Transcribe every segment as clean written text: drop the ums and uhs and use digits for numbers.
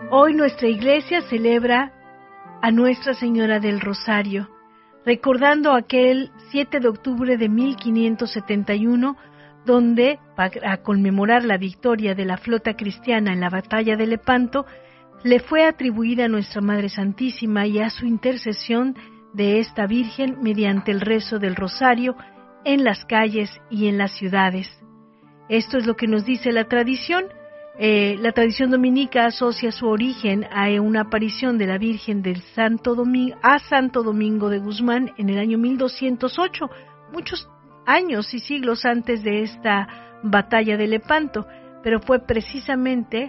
Hoy nuestra iglesia celebra a Nuestra Señora del Rosario, recordando aquel 7 de octubre de 1571, donde, para conmemorar la victoria de la flota cristiana en la batalla de Lepanto, le fue atribuida a Nuestra Madre Santísima y a su intercesión de esta Virgen mediante el rezo del Rosario en las calles y en las ciudades. Esto es lo que nos dice la tradición. La tradición dominica asocia su origen a una aparición de la Virgen del Santo Domingo de Guzmán en el año 1208, muchos años y siglos antes de esta batalla de Lepanto, pero fue precisamente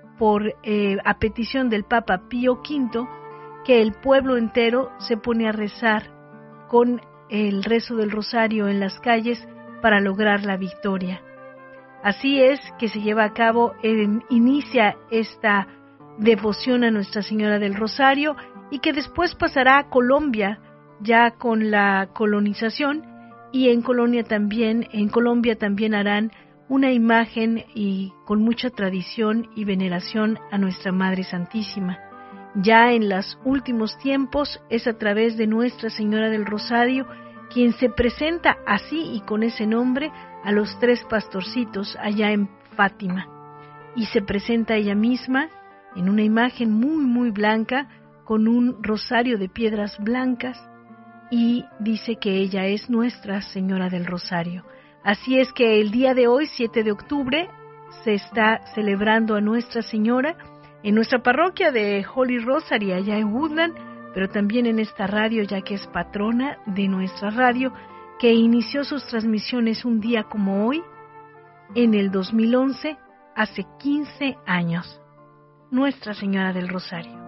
a petición del Papa Pío V que el pueblo entero se pone a rezar con el rezo del Rosario en las calles para lograr la victoria. Así es que se lleva a cabo, inicia esta devoción a Nuestra Señora del Rosario y que después pasará a Colombia ya con la colonización, y en Colombia también harán una imagen y con mucha tradición y veneración a Nuestra Madre Santísima. Ya en los últimos tiempos es a través de Nuestra Señora del Rosario quien se presenta así y con ese nombre a los 3 pastorcitos allá en Fátima, y se presenta ella misma en una imagen muy muy blanca con un rosario de piedras blancas, y dice que ella es Nuestra Señora del Rosario. Así es que el día de hoy, 7 de octubre, se está celebrando a Nuestra Señora en nuestra parroquia de Holy Rosary allá en Woodland, pero también en esta radio, ya que es patrona de nuestra radio, que inició sus transmisiones un día como hoy, en el 2011, hace 15 años. Nuestra Señora del Rosario.